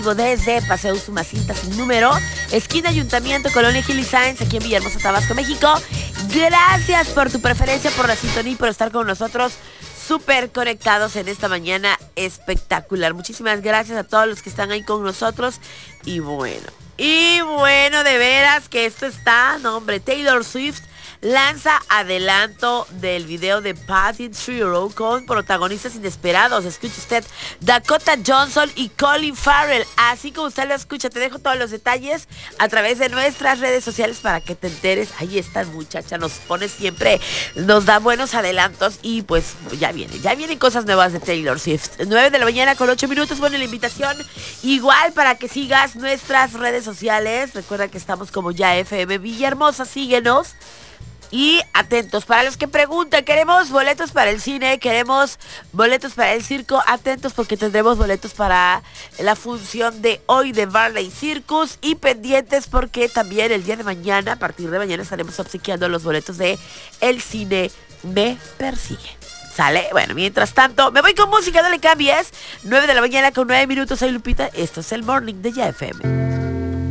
vivo desde Paseo Usumacinta sin número, esquina Ayuntamiento, Colonia Gil y Sáenz, aquí en Villahermosa, Tabasco, México. Gracias por tu preferencia, por la sintonía y por estar con nosotros súper conectados en esta mañana espectacular. Muchísimas gracias a todos los que están ahí con nosotros. Y bueno, de veras que esto está, no hombre, Taylor Swift lanza adelanto del video de Patty Trio con protagonistas inesperados. Escuche usted, Dakota Johnson y Colin Farrell. Así como usted lo escucha, te dejo todos los detalles a través de nuestras redes sociales para que te enteres. Ahí esta muchacha nos pone siempre, nos da buenos adelantos y pues ya vienen cosas nuevas de Taylor Swift. 9 de la mañana con 8 minutos. Bueno, la invitación igual para que sigas nuestras redes sociales. Recuerda que estamos como Ya FM Villahermosa, síguenos. Y atentos, para los que preguntan, queremos boletos para el cine, queremos boletos para el circo, atentos porque tendremos boletos para la función de hoy de Barley Circus y pendientes porque también el día de mañana, a partir de mañana estaremos obsequiando los boletos de El Cine Me Persigue. ¿Sale? Bueno, mientras tanto, me voy con música, no le cambies. 9 de la mañana con 9 minutos, soy Lupita, esto es el Morning de Ya FM.